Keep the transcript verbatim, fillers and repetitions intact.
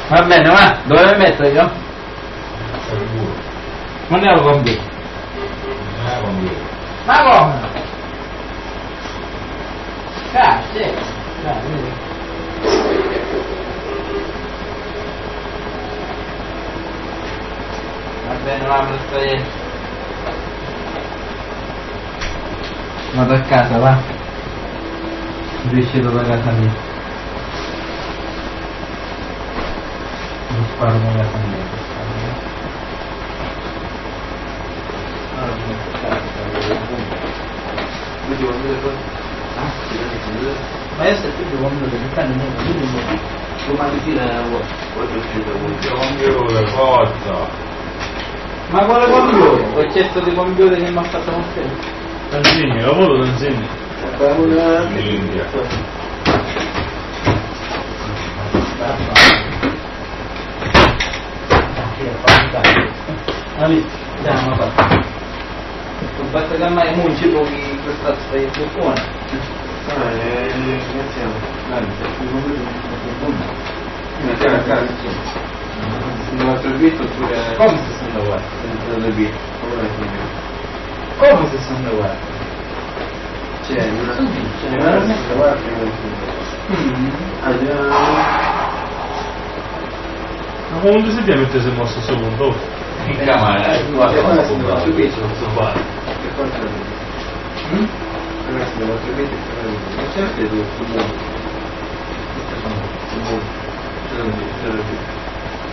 Va bene, va, dove metterlo? Non è lo computer. Non è computer. Ma come? Cazzo, dai, vedi. Va bene, va, per stare. Vado a casa, va. Riuscito da casa mia. Non sparo da casa mia. Ma io sto più quando devo fare niente, domani sera lavoro. Poi è uscito un computer, forza. Ma quale computer? Ho chiesto di computer che mi ha fatto con te. Tanzini, lavoro Tanzini. L'India. Allì, andiamo a fare. Basta che mai munci pochi questa stai su buona. Ah, eh, iniziamo. Dai, sei più computer che buona. Iniziamo a casa insieme. Non ho visto oppure... Come se sono uguali? Non ho visto. Come è finito? Come se sono uguali? C'è una... C'è una... veramente? Guarda che non è finito. Mm. Andiamo... Ma quando si deve mettere se mosso secondo? In camera, eh, guarda, guarda, non guarda, so fare. Che cosa è? Mm? Ragazzi, devo sapere che certo è due, sul mondo. Sul mondo. Ce l'ho detto, ce l'ho detto.